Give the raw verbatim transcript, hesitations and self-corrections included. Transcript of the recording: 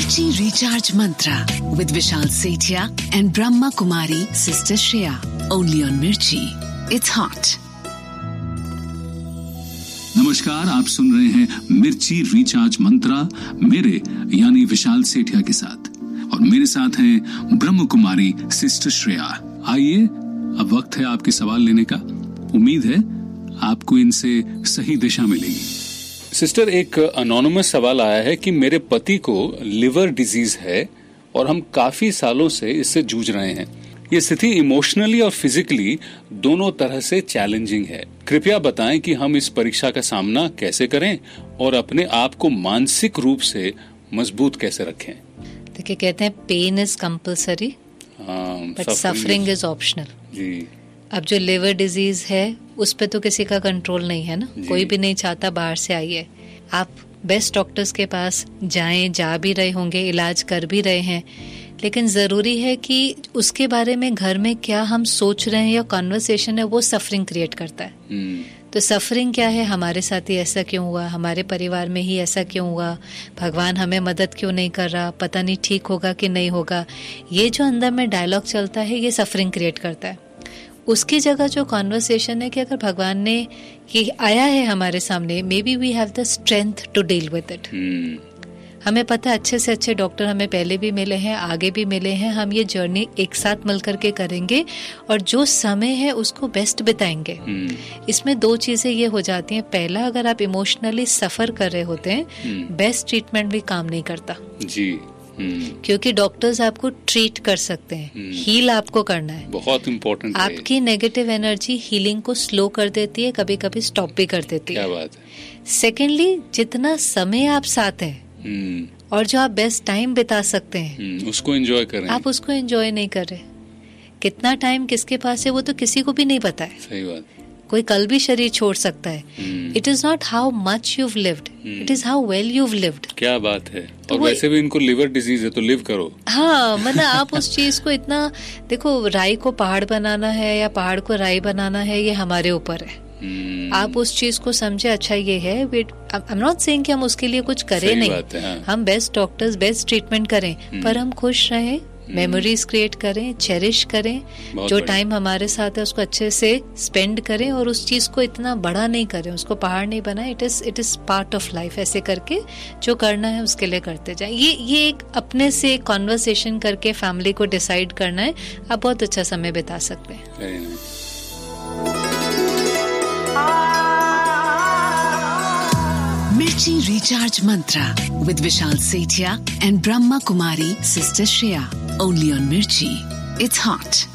Mirchi Recharge Mantra with Vishal Sethia and Brahma Kumari Sister Shreya. Only on Mirchi. It's hot. नमस्कार, आप सुन रहे हैं मिर्ची recharge मंत्रा मेरे यानी विशाल सेठिया के साथ, और मेरे साथ हैं ब्रह्म कुमारी सिस्टर श्रेया। आइए, अब वक्त है आपके सवाल लेने का। उम्मीद है आपको इनसे सही दिशा मिलेगी। सिस्टर, एक अनोनिमस सवाल आया है कि मेरे पति को लिवर डिजीज है और हम काफी सालों से इससे जूझ रहे हैं। ये स्थिति इमोशनली और फिजिकली दोनों तरह से चैलेंजिंग है। कृपया बताएं कि हम इस परीक्षा का सामना कैसे करें और अपने आप को मानसिक रूप से मजबूत कैसे रखें। देखिए, कहते हैं pen is compulsory but suffering is optional. जी। अब जो लिवर डिजीज है उस पे तो किसी का कंट्रोल नहीं है ना, कोई भी नहीं चाहता बाहर से आइए। आप बेस्ट डॉक्टर्स के पास जाएं, जा भी रहे होंगे, इलाज कर भी रहे हैं, लेकिन जरूरी है कि उसके बारे में घर में क्या हम सोच रहे हैं या कॉन्वर्सेशन है वो सफरिंग क्रिएट करता है। तो सफरिंग क्या है, हमारे साथ ही ऐसा क्यों हुआ, हमारे परिवार में ही ऐसा क्यों हुआ, भगवान हमें मदद क्यों नहीं कर रहा, पता नहीं ठीक होगा कि नहीं होगा। ये जो अंदर में डायलॉग चलता है ये सफरिंग क्रिएट करता है। उसकी जगह जो कॉन्वर्सेशन है कि अगर भगवान ने ये आया है हमारे सामने, may be we have the strength to deal with it. हमें पता है अच्छे से अच्छे डॉक्टर हमें पहले भी मिले हैं, आगे भी मिले हैं। हम ये जर्नी एक साथ मिल करके करेंगे और जो समय है उसको बेस्ट बिताएंगे। इसमें दो चीजें ये हो जाती हैं। पहला, अगर आप इमोशनली सफर कर रहे होते हैं, बेस्ट ट्रीटमेंट भी काम नहीं करता जी। क्योंकि डॉक्टर्स आपको ट्रीट कर सकते हैं, हील आपको करना है। बहुत इम्पोर्टेंट। आपकी नेगेटिव एनर्जी हीलिंग को स्लो कर देती है, कभी कभी स्टॉप भी कर देती है। क्या बात है। सेकेंडली, जितना समय आप साथ हैं और जो आप बेस्ट टाइम बिता सकते हैं उसको एंजॉय करें, आप उसको एंजॉय नहीं कर रहे। कितना टाइम किसके पास है वो तो किसी को भी नहीं पता है। सही बात। कोई कल भी शरीर छोड़ सकता है। It is not how much यूव lived, it is how well यूव lived. क्या बात है। तो और वैसे भी इनको लिवर डिजीज है तो लिव करो। हाँ, मतलब आप उस चीज को इतना देखो, राई को पहाड़ बनाना है या पहाड़ को राई बनाना है, ये हमारे ऊपर है। आप उस चीज को समझे। अच्छा ये है, आई एम नॉट सेइंग कि हम उसके लिए कुछ करें नहीं, है, हाँ। हम बेस्ट डॉक्टर्स बेस्ट ट्रीटमेंट करें, पर हम खुश रहें, मेमोरीज क्रिएट करें, चेरिश करें, जो टाइम हमारे साथ है उसको अच्छे से स्पेंड करें और उस चीज को इतना बड़ा नहीं करें, उसको पहाड़ नहीं बनाए। It is it is part of life. ऐसे करके जो करना है उसके लिए करते जाए। ये ये एक अपने से कॉन्वर्सेशन करके फैमिली को डिसाइड करना है, आप बहुत अच्छा समय बिता सकते हैं। Mirchi Recharge Mantra with Vishal Sethia and Brahma Kumari Sister Shreya. Only on Mirchi. It's hot.